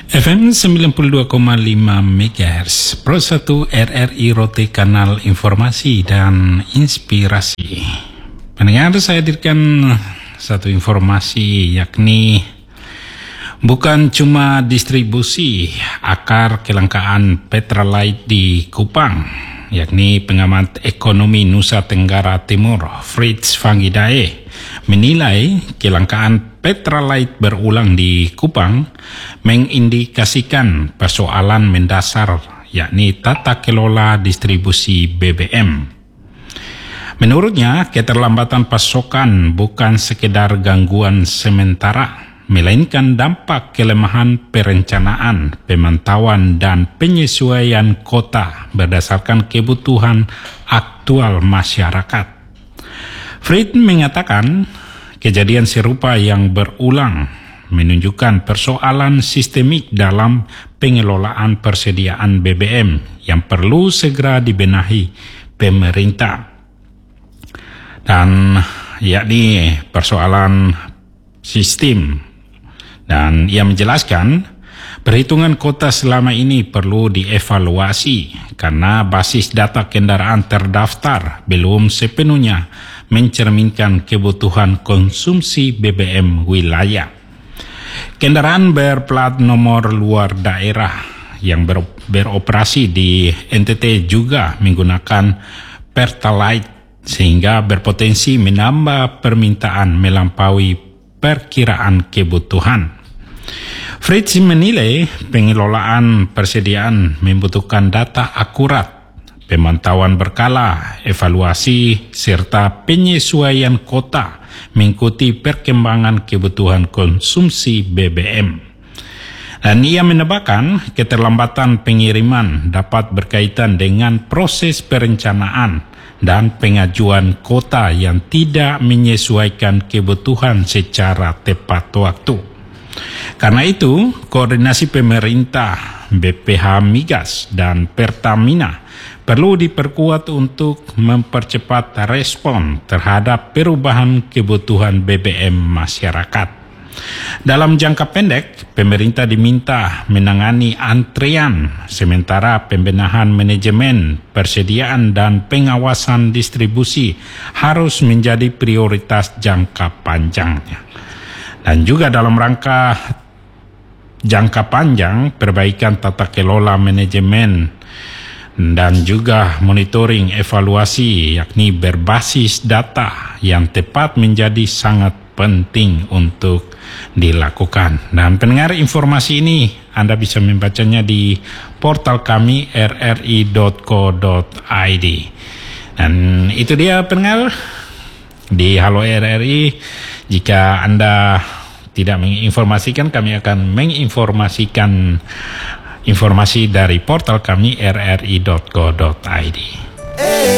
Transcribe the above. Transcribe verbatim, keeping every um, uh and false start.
F M sembilan puluh dua koma lima megahertz, Pro satu R R I Rote, kanal informasi dan inspirasi. Pendengar, saya hadirkan satu informasi, yakni bukan cuma distribusi akar kelangkaan Petralite di Kupang, yakni pengamat ekonomi Nusa Tenggara Timur Fritz Vangidae menilai kelangkaan Petralite berulang di Kupang mengindikasikan persoalan mendasar, yakni tata kelola distribusi B B M. Menurutnya, keterlambatan pasokan bukan sekedar gangguan sementara, melainkan dampak kelemahan perencanaan, pemantauan, dan penyesuaian kota berdasarkan kebutuhan aktual masyarakat. Fritz mengatakan, kejadian serupa yang berulang menunjukkan persoalan sistemik dalam pengelolaan persediaan B B M yang perlu segera dibenahi pemerintah. Dan yakni persoalan sistem. Dan ia menjelaskan, perhitungan kota selama ini perlu dievaluasi karena basis data kendaraan terdaftar belum sepenuhnya mencerminkan kebutuhan konsumsi B B M wilayah. Kendaraan berplat nomor luar daerah yang ber, beroperasi di N T T juga menggunakan Pertalite sehingga berpotensi menambah permintaan melampaui perkiraan kebutuhan. Fritz menilai pengelolaan persediaan membutuhkan data akurat, pemantauan berkala, evaluasi, serta penyesuaian kota mengikuti perkembangan kebutuhan konsumsi B B M. Dan ia menebakkan keterlambatan pengiriman dapat berkaitan dengan proses perencanaan dan pengajuan kota yang tidak menyesuaikan kebutuhan secara tepat waktu. Karena itu, koordinasi pemerintah, B P H Migas, dan Pertamina perlu diperkuat untuk mempercepat respon terhadap perubahan kebutuhan B B M masyarakat. Dalam jangka pendek, pemerintah diminta menangani antrean, sementara pembenahan manajemen, persediaan, dan pengawasan distribusi harus menjadi prioritas jangka panjangnya. Dan juga dalam rangka jangka panjang, perbaikan tata kelola manajemen dan juga monitoring evaluasi, yakni berbasis data yang tepat, menjadi sangat penting untuk dilakukan. Dan pendengar, informasi ini Anda bisa membacanya di portal kami r r i dot co dot i d. Dan itu dia pendengar di Halo R R I. Jika Anda tidak menginformasikan, kami akan menginformasikan informasi dari portal kami r r i dot co dot i d.